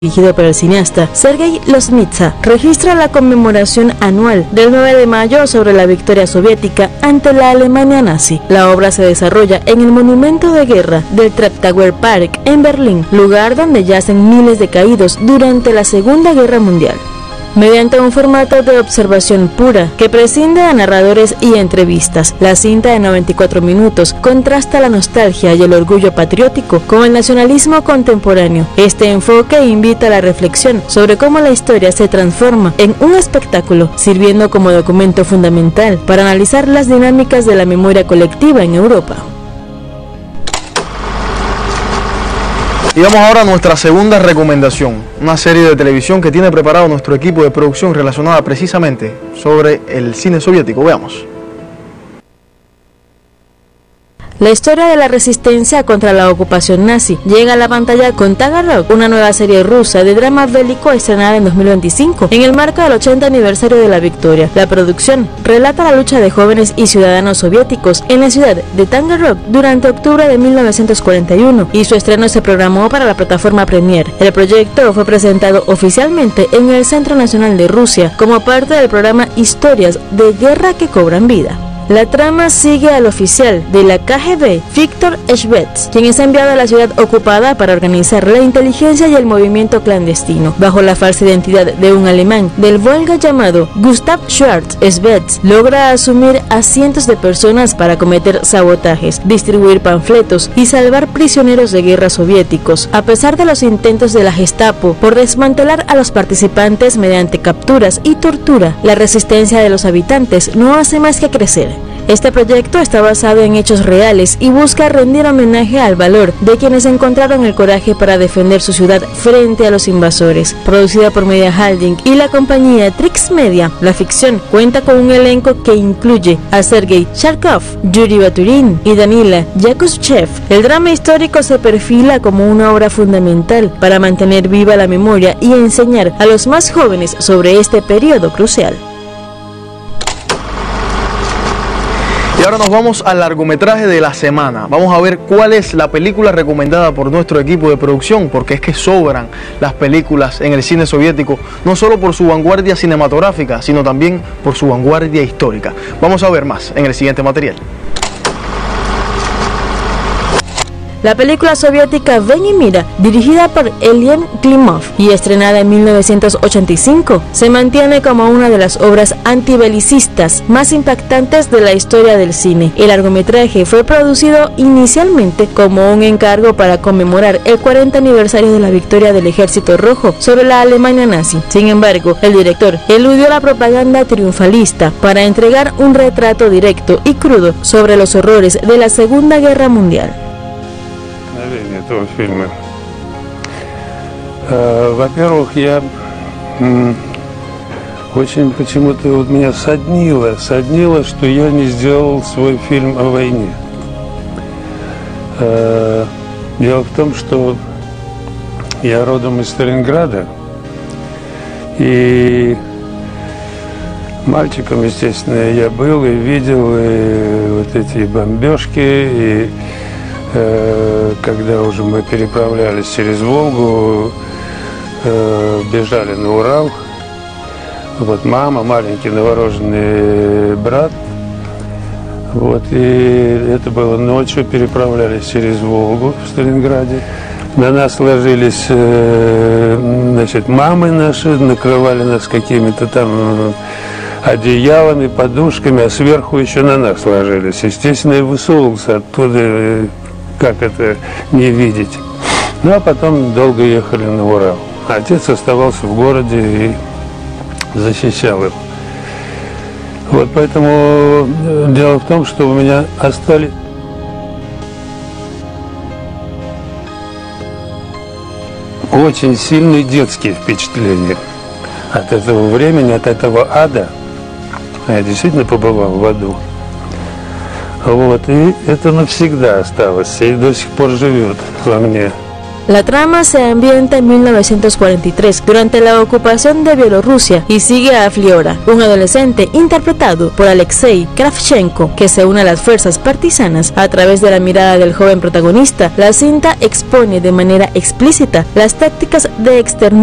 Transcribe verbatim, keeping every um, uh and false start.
dirigido por el cineasta Sergei Loznitsa, registra la conmemoración anual del nueve de mayo sobre la victoria soviética ante la Alemania nazi. La obra se desarrolla en el monumento de guerra del Trafalgar Park en Berlín, lugar donde yacen miles de caídos durante la Segunda Guerra Mundial. Mediante un formato de observación pura que prescinde de narradores y entrevistas, la cinta de noventa y cuatro minutos contrasta la nostalgia y el orgullo patriótico con el nacionalismo contemporáneo. Este enfoque invita a la reflexión sobre cómo la historia se transforma en un espectáculo, sirviendo como documento fundamental para analizar las dinámicas de la memoria colectiva en Europa. Y vamos ahora a nuestra segunda recomendación, una serie de televisión que tiene preparado nuestro equipo de producción relacionada precisamente sobre el cine soviético. Veamos. La historia de la resistencia contra la ocupación nazi llega a la pantalla con Tagarrog, una nueva serie rusa de drama bélico estrenada en dos mil veinticinco, en el marco del ochenta aniversario de la victoria. La producción relata la lucha de jóvenes y ciudadanos soviéticos en la ciudad de Tagarrog durante octubre de mil novecientos cuarenta y uno, y su estreno se programó para la plataforma Premiere. El proyecto fue presentado oficialmente en el Centro Nacional de Rusia como parte del programa Historias de Guerra que Cobran Vida. La trama sigue al oficial de la K G B, Viktor Shvets, quien es enviado a la ciudad ocupada para organizar la inteligencia y el movimiento clandestino. Bajo la falsa identidad de un alemán del Volga llamado Gustav Schwarz, Shvets logra asumir a cientos de personas para cometer sabotajes, distribuir panfletos y salvar prisioneros de guerra soviéticos. A pesar de los intentos de la Gestapo por desmantelar a los participantes mediante capturas y tortura, la resistencia de los habitantes no hace más que crecer. Este proyecto está basado en hechos reales y busca rendir homenaje al valor de quienes encontraron el coraje para defender su ciudad frente a los invasores. Producida por Media Holding y la compañía Trix Media, la ficción cuenta con un elenco que incluye a Sergei Charkov, Yuri Baturin y Danila Yakuschev. El drama histórico se perfila como una obra fundamental para mantener viva la memoria y enseñar a los más jóvenes sobre este periodo crucial. Y ahora nos vamos al largometraje de la semana. Vamos a ver cuál es la película recomendada por nuestro equipo de producción, porque es que sobran las películas en el cine soviético, no solo por su vanguardia cinematográfica, sino también por su vanguardia histórica. Vamos a ver más en el siguiente material. La película soviética Ven y Mira, dirigida por Elien Klimov y estrenada en mil novecientos ochenta y cinco, se mantiene como una de las obras antibelicistas más impactantes de la historia del cine. El largometraje fue producido inicialmente como un encargo para conmemorar el cuarenta aniversario de la victoria del Ejército Rojo sobre la Alemania nazi. Sin embargo, el director eludió la propaganda triunfalista para entregar un retrato directo y crudo sobre los horrores de la Segunda Guerra Mundial. Этого фильма. Во-первых, я очень почему-то вот меня соднило, соднило, что я не сделал свой фильм о войне. Дело в том, что я родом из Сталинграда, и мальчиком, естественно, я был и видел и вот эти бомбежки, и когда уже мы переправлялись через Волгу, бежали на Урал, вот мама, маленький новорожденный брат, вот, и это было ночью, переправлялись через Волгу в Сталинграде. На нас ложились, значит, мамы наши, накрывали нас какими-то там одеялами, подушками, а сверху еще на нас ложились. Естественно, я высовывался оттуда, как это не видеть. Ну, а потом долго ехали на Урал. Отец оставался в городе и защищал его. Вот поэтому дело в том, что у меня остались очень сильные детские впечатления от этого времени, от этого ада. Я действительно побывал в аду. Вот, и это навсегда осталось, и до сих пор живет во мне. La trama se ambienta en mil novecientos cuarenta y tres, durante la ocupación de Bielorrusia, y sigue a Fliora, un adolescente interpretado por Alexei Kravchenko, que se une a las fuerzas partisanas. A través de la mirada del joven protagonista, la cinta expone de manera explícita las tácticas de exterminio